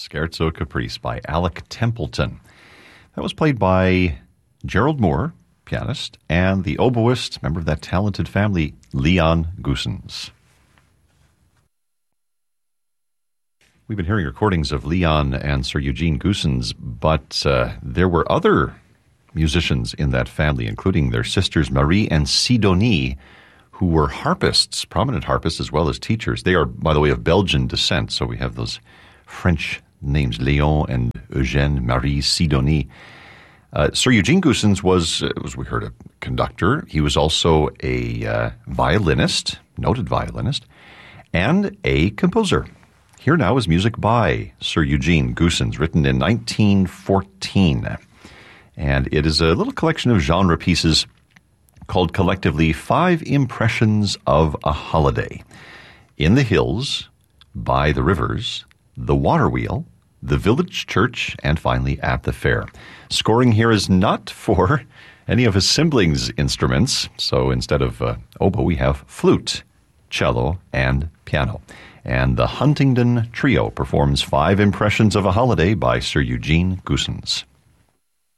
Scherzo Caprice by Alec Templeton. That was played by Gerald Moore, pianist, and the oboist, member of that talented family, Leon Goossens. We've been hearing recordings of Leon and Sir Eugene Goossens, but there were other musicians in that family, including their sisters Marie and Sidonie, who were harpists, prominent harpists as well as teachers. They are, by the way, of Belgian descent, so we have those French names, Léon and Eugène, Marie, Sidonie. Sir Eugene Goossens was, as we heard, a conductor. He was also a violinist, noted violinist, and a composer. Here now is music by Sir Eugene Goossens, written in 1914. And it is a little collection of genre pieces called collectively 5 Impressions of a Holiday. In the Hills, By the Rivers, The Water Wheel, The Village Church, and finally At the Fair. Scoring here is not for any of his siblings' instruments, so instead of oboe we have flute, cello, and piano. And the Huntingdon Trio performs 5 Impressions of a Holiday by Sir Eugene Goossens.